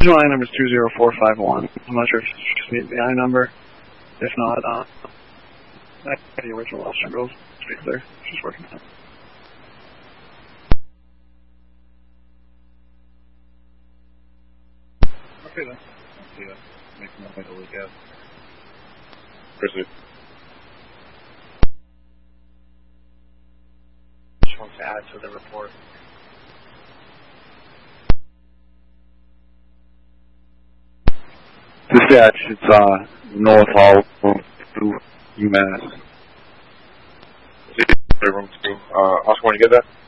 Original I number is 20451. I'm not sure if you just need the I number. If not, the original officer goes speak there. She's working on it. Okay then. I'll see you. Make my way to look at. Proceed. Just want to add to the report. Dispatch, it's North Hall, through UMass. Room 2. Oscar, when you get that?